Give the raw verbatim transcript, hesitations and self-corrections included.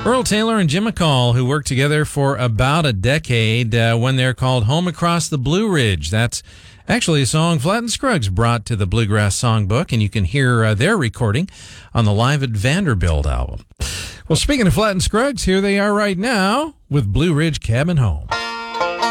Earl Taylor and Jim McCall, who worked together for about a decade uh, when they're called Home Across the Blue Ridge. That's actually a song Flatt and Scruggs brought to the Bluegrass Songbook, and you can hear uh, their recording on the Live at Vanderbilt album. Well, speaking of Flatt and Scruggs, here they are right now with Blue Ridge Cabin Home.